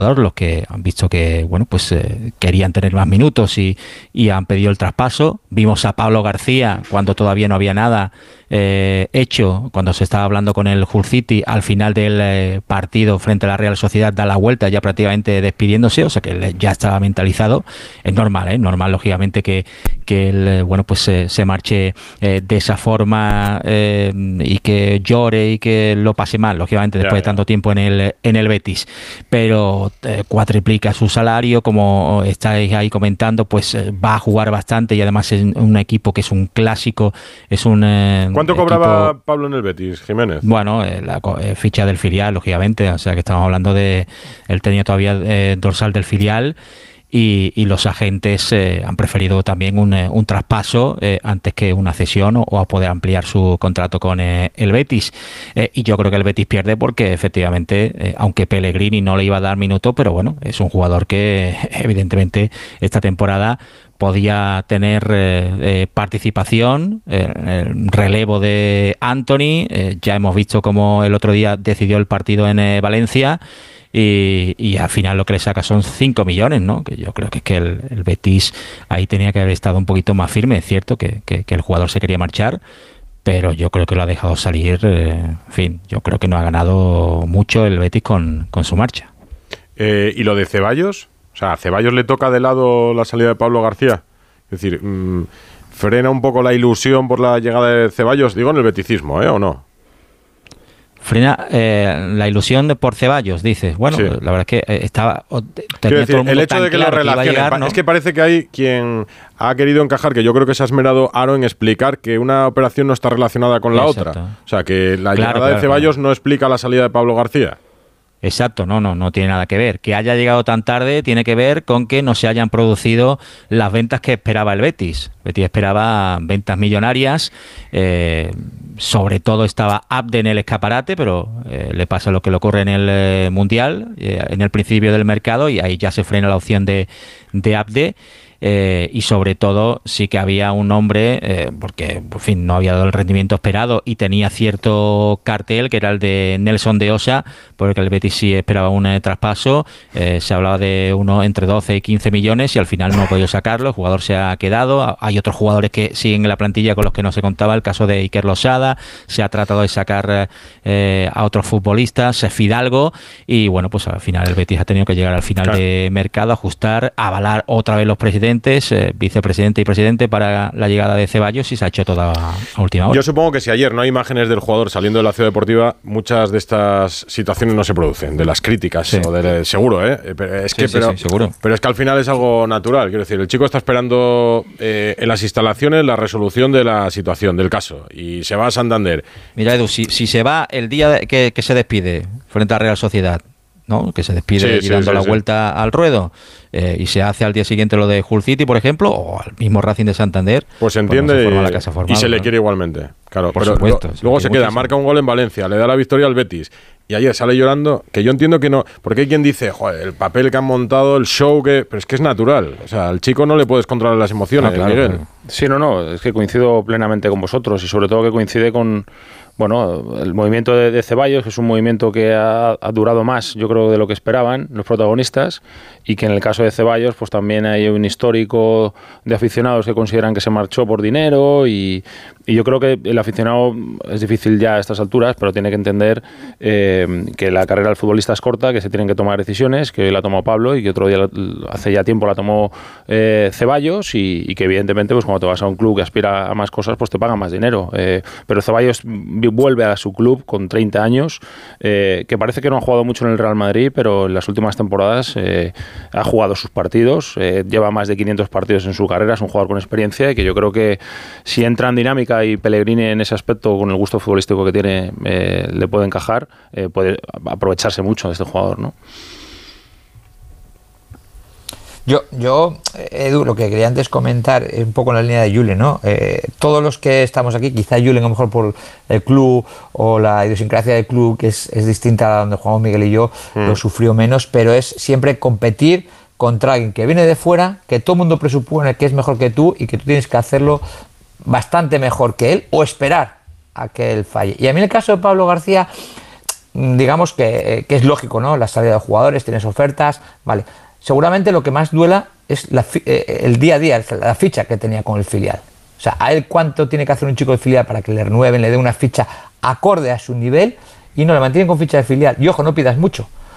los que han visto que bueno pues querían tener más minutos y han pedido el traspaso. Vimos a Pablo García cuando todavía no había nada hecho, cuando se estaba hablando con el Hull City al final del partido frente a la Real Sociedad, da la vuelta ya prácticamente despidiéndose, o sea que él ya estaba mentalizado. Es normal, normal lógicamente que él bueno pues se marche de esa forma y que llore y que lo pase mal, lógicamente después de tanto tiempo en el Betis, pero cuatriplica su salario, como estáis ahí comentando, pues va a jugar bastante y además es un equipo que es un clásico, es un ¿Cuánto cobraba Pablo en el Betis, Jiménez? Bueno, la ficha del filial, lógicamente, o sea que estamos hablando de, él tenía todavía dorsal del filial y los agentes han preferido también un traspaso antes que una cesión o a poder ampliar su contrato con el Betis. Y yo creo que el Betis pierde porque efectivamente, aunque Pellegrini no le iba a dar minuto, pero bueno, es un jugador que evidentemente esta temporada podía tener participación, relevo de Anthony. Ya hemos visto cómo el otro día decidió el partido en Valencia y al final lo que le saca son 5 millones, ¿no? Que yo creo que es que el Betis ahí tenía que haber estado un poquito más firme. Es cierto que el jugador se quería marchar, pero yo creo que lo ha dejado salir. En fin, yo creo que no ha ganado mucho el Betis con su marcha. ¿Y lo de Ceballos? O sea, ¿a Ceballos le toca de lado la salida de Pablo García? Es decir, ¿frena un poco la ilusión por la llegada de Ceballos? Digo en el beticismo, ¿o no? Frena la ilusión por Ceballos, dices. Bueno, sí. La verdad es que estaba... Quiero decir, el hecho de que la relaciones... Llegar, ¿no? Es que parece que hay quien ha querido encajar, que yo creo que se ha esmerado Aro en explicar que una operación no está relacionada con la otra. O sea, que la llegada de Ceballos no explica la salida de Pablo García. Exacto, no tiene nada que ver. Que haya llegado tan tarde tiene que ver con que no se hayan producido las ventas que esperaba el Betis. Betis esperaba ventas millonarias, sobre todo estaba Abde en el escaparate, pero le pasa lo que le ocurre en el Mundial, en el principio del mercado, y ahí ya se frena la opción de Abde. Y sobre todo sí que había un hombre, porque en fin no había dado el rendimiento esperado y tenía cierto cartel que era el de Nelson de Osa, porque el Betis sí esperaba un traspaso. Se hablaba de uno entre 12 y 15 millones y al final no ha podido sacarlo, el jugador se ha quedado. Hay otros jugadores que siguen en la plantilla con los que no se contaba, el caso de Iker Losada, se ha tratado de sacar a otros futbolistas, Fidalgo, y bueno, pues al final el Betis ha tenido que llegar al final de mercado, ajustar, avalar otra vez los presidentes, vicepresidente y presidente para la llegada de Ceballos, y se ha hecho toda a última hora. Yo supongo que si ayer no hay imágenes del jugador saliendo de la Ciudad Deportiva, muchas de estas situaciones no se producen, de las críticas, sí. Seguro, pero es que seguro. Pero es que al final es algo natural, quiero decir, el chico está esperando en las instalaciones la resolución de la situación, del caso, y se va a Santander. Mira, Edu, si se va el día que se despide frente a Real Sociedad, ¿no? Que se despide dando la vuelta al ruedo, y se hace al día siguiente lo de Hull City, por ejemplo, o al mismo Racing de Santander, pues se entiende, pues no se forma la casa formada, y se le quiere igualmente, claro, por pero supuesto, luego se queda, marca un gol en Valencia, le da la victoria al Betis, y ayer sale llorando, que yo entiendo que no, porque hay quien dice, joder, el papel que han montado, el show que... Pero es que es natural, o sea, al chico no le puedes controlar las emociones, Miguel. Claro. Sí, es que coincido plenamente con vosotros, y sobre todo que coincide con... Bueno, el movimiento de Ceballos, que es un movimiento que ha durado más, yo creo, de lo que esperaban los protagonistas, y que en el caso de Ceballos pues también hay un histórico de aficionados que consideran que se marchó por dinero, y yo creo que el aficionado es difícil ya a estas alturas, pero tiene que entender que la carrera del futbolista es corta, que se tienen que tomar decisiones, que hoy la tomó Pablo y que otro día, hace ya tiempo, la tomó Ceballos, y que evidentemente pues cuando te vas a un club que aspira a más cosas, pues te pagan más dinero, pero Ceballos vuelve a su club con 30 años, que parece que no ha jugado mucho en el Real Madrid, pero en las últimas temporadas ha jugado sus partidos, lleva más de 500 partidos en su carrera, es un jugador con experiencia, y que yo creo que si entra en dinámica y Pellegrini en ese aspecto, con el gusto futbolístico que tiene, le puede encajar, puede aprovecharse mucho de este jugador, ¿no? Yo, Edu, lo que quería antes comentar es un poco en la línea de Julen, ¿no? Todos los que estamos aquí, quizá Julen a lo mejor por el club o la idiosincrasia del club, que es distinta a donde jugamos Miguel y yo, lo sufrió menos, pero es siempre competir contra alguien que viene de fuera, que todo el mundo presupone que es mejor que tú y que tú tienes que hacerlo bastante mejor que él o esperar a que él falle. Y a mí en el caso de Pablo García, digamos que es lógico, ¿no? La salida de jugadores, tienes ofertas, vale. Seguramente lo que más duela es el día a día, la ficha que tenía con el filial. O sea, a él cuánto tiene que hacer un chico de filial para que le renueven, le den una ficha acorde a su nivel y no le mantienen con ficha de filial. Y ojo, no pidas mucho.